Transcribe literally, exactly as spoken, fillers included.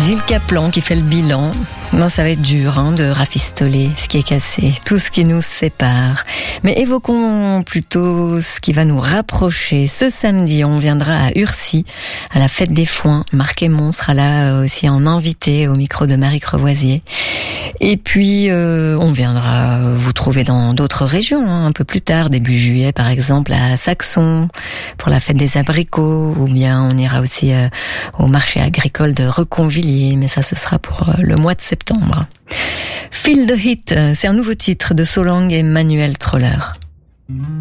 Gilles Caplan qui fait le bilan. Ben, ça va être dur hein, de rafistoler ce qui est cassé, tout ce qui nous sépare. Mais évoquons plutôt ce qui va nous rapprocher. Ce samedi, on viendra à Urcy, à la fête des foins. Marc Aymon sera là aussi en invité au micro de Marie Crevoisier. Et puis, euh, on viendra vous trouver dans d'autres régions, hein, un peu plus tard, début juillet par exemple, à Saxon, pour la fête des abricots, ou bien on ira aussi euh, au marché agricole de Reconvilliers, mais ça ce sera pour euh, le mois de septembre. Feel the Heat, c'est un nouveau titre de Solang et Manuel Troller.